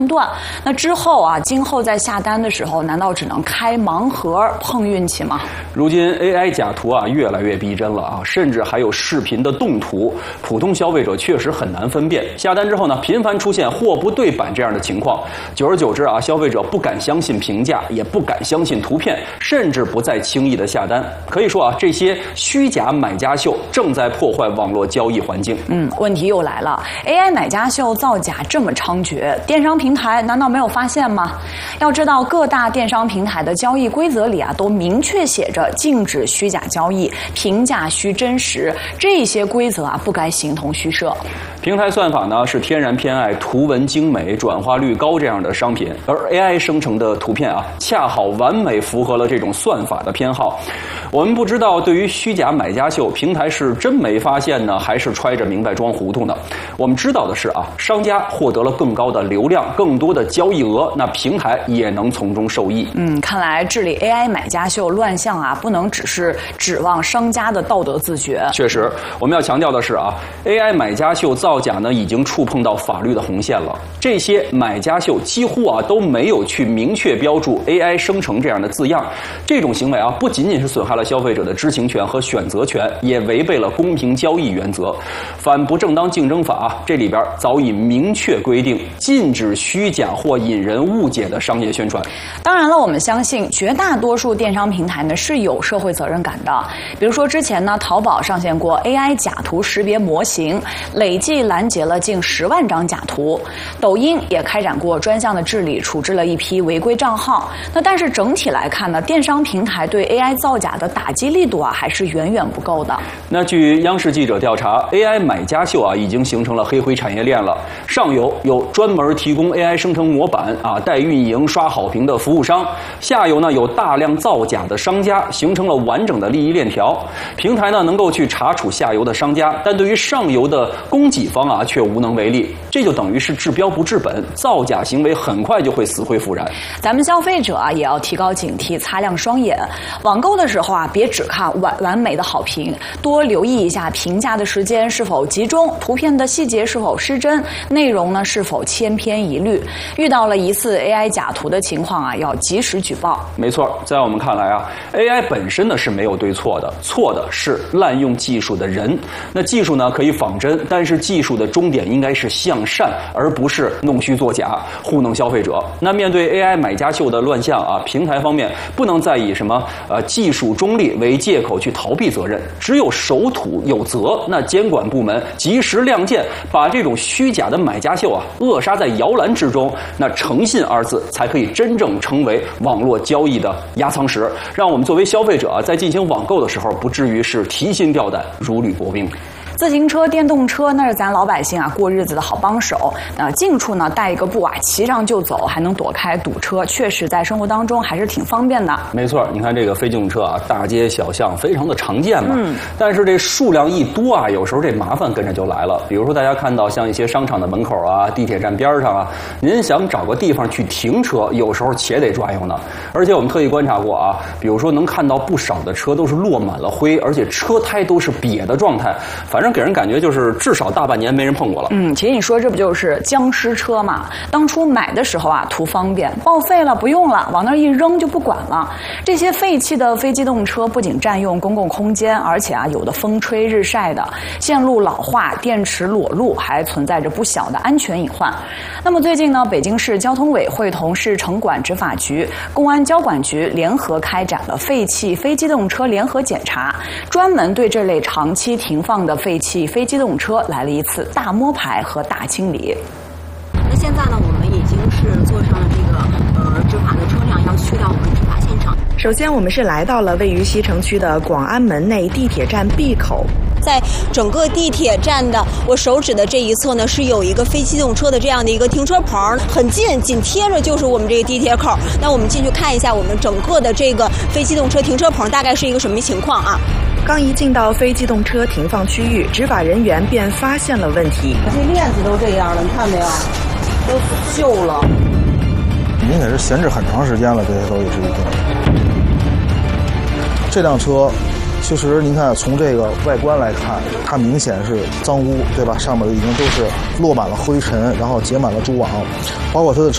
断。那之后啊，今后在下单的时候，难道只能开盲盒碰运气吗？ 如今 AI 假图啊越来越逼真了啊，甚至还有视频的动图，普通消费者确实很难分辨。下单之后呢，频繁出现货不对版这样的情况，久而久之啊，消费者不敢相信评价，也不敢相信图片，甚至不再轻易的下单。可以说啊，这些虚假买家秀正在破坏网络交易环境。 问题又来了 ，AI 买家秀造假这么猖獗，电商平台难道没有发现吗？要知道，各大电商平台的交易规则里啊，都明确写着禁止虚假交易，评价需真实，这些规则啊，不该形同虚设。 平台算法呢是天然偏爱图文精美、转化率高这样的商品，而 AI 生成的图片啊，恰好完美符合了这种算法的偏好。我们不知道对于虚假买家秀，平台是真没发现呢，还是揣着明白装糊涂呢？我们知道的是啊，商家获得了更高的流量、更多的交易额，那平台也能从中受益。 看来治理 AI 买家秀乱象啊，不能只是指望商家的道德自觉。 确实，我们要强调的是啊 ，AI 买家秀造假呢，已经触碰到法律的红线了。这些买家秀几乎啊都没有去明确标注 AI 生成这样的字样，这种行为啊，不仅仅是损害了消费者的知情权和选择权，也违背了公平交易原则。反不正当竞争法啊，这里边早已明确规定，禁止虚假或引人误解的商业宣传。 当然了，我们相信绝大多数电商平台呢是有社会责任感的。比如说之前呢，淘宝上线过 AI 假图识别模型，累计拦截了近10万张假图。抖音也开展过专项的治理，处置了一批违规账号。那但是整体来看呢，电商平台对 AI 造假的打击力度啊，还是远远不够的。 那据央视记者调查 ，AI 买家秀啊，已经形成了黑灰产业链了。上游有专门提供 AI 生成模板啊、代运营、刷好评的服务商；下游呢有大量造假的商家，形成了完整的利益链条。平台呢能够去查处下游的商家，但对于上游的供给方啊却无能为力。这就等于是治标不治本，造假行为很快就会死灰复燃。 咱们消费者啊也要提高警惕，擦亮双眼。网购的时候啊，别只看完美的好评，多留意一下评价的时间是否集中，图片的细节是否失真，内容呢是否千篇一律。遇到了疑似 AI 假图的情况啊，要及时举报。 没错，在我们看来啊 ，AI 本身呢是没有对错的，错的是滥用技术的人。那技术呢可以仿真，但是技术的终点应该是向善，而不是弄虚作假、糊弄消费者。那面对 AI 买家秀的乱象啊，平台方面不能再以什么技术中立为借口去逃避责任，只有守土有责，那监管部门及时亮剑，把这种虚假的买家秀啊扼杀在摇篮之中，那诚信二字才可以真正成为网络交易的压舱石，让我们作为消费者啊，在进行网购的时候，不至于是提心吊胆、如履薄冰。 自行车、电动车那是咱老百姓啊过日子的好帮手。近处呢带一个步啊，骑上就走，还能躲开堵车，确实在生活当中还是挺方便的。 没错，你看这个非机动车啊，大街小巷非常的常见嘛。但是这数量一多啊，有时候这麻烦跟着就来了。比如说大家看到像一些商场的门口啊、地铁站边上啊，您想找个地方去停车，有时候且得转悠呢。而且我们特意观察过啊，比如说能看到不少的车都是落满了灰，而且车胎都是瘪的状态，反正给人感觉就是至少大半年没人碰过了。 其实你说这不就是僵尸车嘛？当初买的时候啊图方便，报废了不用了，往那儿一扔就不管了。这些废弃的非机动车不仅占用公共空间，而且啊有的风吹日晒的，线路老化、电池裸露，还存在着不小的安全隐患。那么最近呢，北京市交通委会同市城管执法局、公安交管局联合开展了废弃非机动车联合检查，专门对这类长期停放的废弃非机动车来了一次大摸排和大清理。 那现在呢，我们已经是坐上了这个执法的车辆，要去到我们执法现场。 首先，我们是来到了位于西城区的广安门内地铁站 B 口。 在整个地铁站的我手指的这一侧呢，是有一个非机动车的这样的一个停车棚，很近，紧贴着就是我们这个地铁口。那我们进去看一下我们整个的这个非机动车停车棚大概是一个什么情况啊？ 刚一进到非机动车停放区域，执法人员便发现了问题。 这链子都这样了，你看没有？都锈了。 应该是闲置很长时间了，这些都已经。这辆车，其实您看从这个外观来看，它明显是脏污，对吧？上面已经都是落满了灰尘，然后结满了蛛网，包括它的车。